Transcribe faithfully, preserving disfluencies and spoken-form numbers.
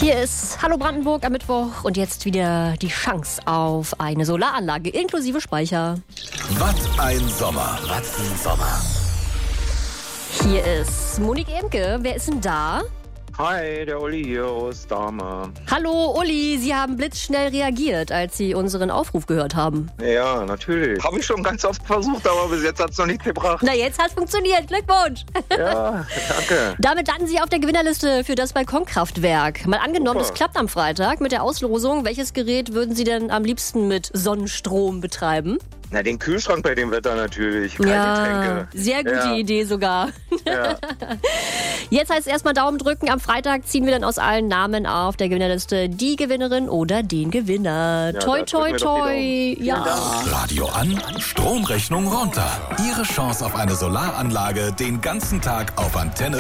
Hier ist Hallo Brandenburg am Mittwoch und jetzt wieder die Chance auf eine Solaranlage inklusive Speicher. Was ein Sommer, was ein Sommer. Hier ist Monique Emke. Wer ist denn da? Hi, der Uli hier aus Dahme. Hallo Uli, Sie haben blitzschnell reagiert, als Sie unseren Aufruf gehört haben. Ja, natürlich. Habe ich schon ganz oft versucht, aber bis jetzt hat es noch nicht gebracht. Na, jetzt hat's funktioniert. Glückwunsch! Ja, danke. Damit landen Sie auf der Gewinnerliste für das Balkonkraftwerk. Mal angenommen, Super. es klappt am Freitag mit der Auslosung. Welches Gerät würden Sie denn am liebsten mit Sonnenstrom betreiben? Na, den Kühlschrank bei dem Wetter natürlich. Kalte Ja, Getränke. sehr gute Ja. Idee sogar. Ja. Jetzt heißt es erstmal Daumen drücken. Am Freitag ziehen wir dann aus allen Namen auf der Gewinnerliste die Gewinnerin oder den Gewinner. Ja, toi, da toi, drücken wir doch toi. die Daumen. Ja. Vielen Radio an, Stromrechnung runter. Ihre Chance auf eine Solaranlage den ganzen Tag auf Antenne